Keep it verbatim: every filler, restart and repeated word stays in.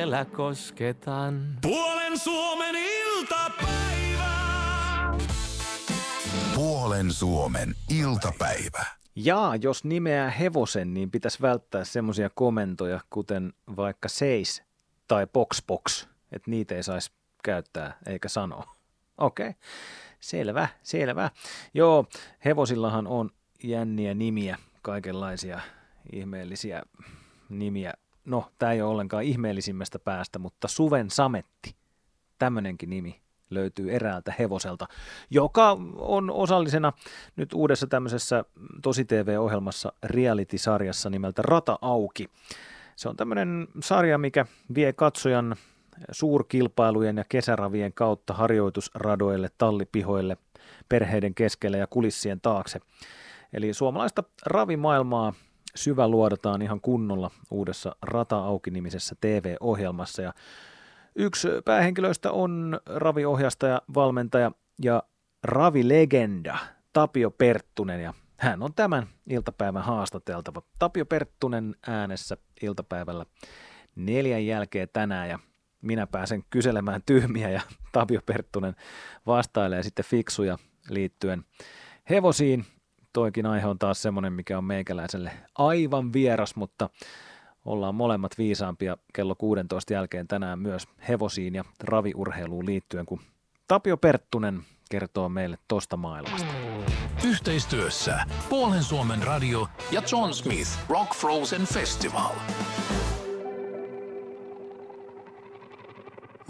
vielä kosketan. Puolen Suomen iltapäivä. Puolen Suomen iltapäivä. Ja jos nimeää hevosen, niin pitäisi välttää semmoisia komentoja, kuten vaikka seis tai box box, että niitä ei saisi käyttää eikä sanoa. Okei, okay. Selvä, selvä. Joo, hevosillahan on jänniä nimiä, kaikenlaisia ihmeellisiä nimiä. No, tämä ei ole ollenkaan ihmeellisimmästä päästä, mutta Suven Sametti, tämmöinenkin nimi löytyy eräältä hevoselta, joka on osallisena nyt uudessa tämmöisessä Tosi-T V-ohjelmassa reality-sarjassa nimeltä Rata auki. Se on tämmöinen sarja, mikä vie katsojan suurkilpailujen ja kesäravien kautta harjoitusradoille, tallipihoille, perheiden keskelle ja kulissien taakse. Eli suomalaista ravimaailmaa syväluodataan ihan kunnolla uudessa Rata auki-nimisessä T V-ohjelmassa. Ja yksi päähenkilöistä on raviohjastaja, valmentaja ja ravilegenda Tapio Perttunen, ja hän on tämän iltapäivän haastateltava. Tapio Perttunen äänessä iltapäivällä neljän jälkeen tänään, ja minä pääsen kyselemään tyhmiä, ja Tapio Perttunen vastailee sitten fiksuja liittyen hevosiin. Toikin aihe on taas semmoinen, mikä on meikäläiselle aivan vieras, mutta ollaan molemmat viisaampia kello kuusitoista jälkeen tänään myös hevosiin ja raviurheiluun liittyen, kun Tapio Perttunen kertoo meille tosta maailmasta. Yhteistyössä Puolen Suomen radio ja John Smith Rock Frozen Festival.